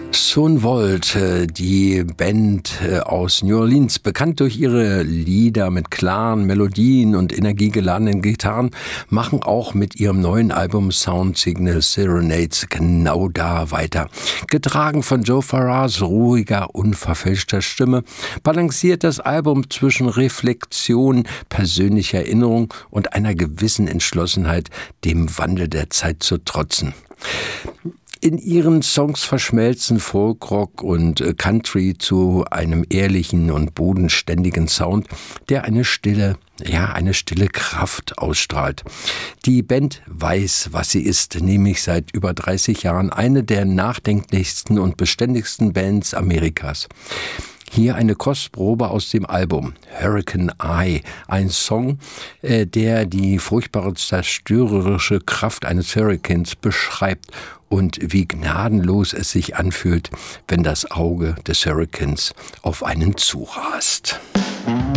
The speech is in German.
Son Volt, die Band aus New Orleans, bekannt durch ihre Lieder mit klaren Melodien und energiegeladenen Gitarren, machen auch mit ihrem neuen Album Sound Signal Serenades genau da weiter. Getragen von Joe Farrars ruhiger, unverfälschter Stimme, balanciert das Album zwischen Reflexion, persönlicher Erinnerung und einer gewissen Entschlossenheit, dem Wandel der Zeit zu trotzen. In ihren Songs verschmelzen Folkrock und Country zu einem ehrlichen und bodenständigen Sound, der eine stille Kraft ausstrahlt. Die Band weiß, was sie ist, nämlich seit über 30 Jahren eine der nachdenklichsten und beständigsten Bands Amerikas. Hier eine Kostprobe aus dem Album Hurricane Eye, ein Song, der die furchtbare zerstörerische Kraft eines Hurrikans beschreibt und wie gnadenlos es sich anfühlt, wenn das Auge des Hurrikans auf einen zurast.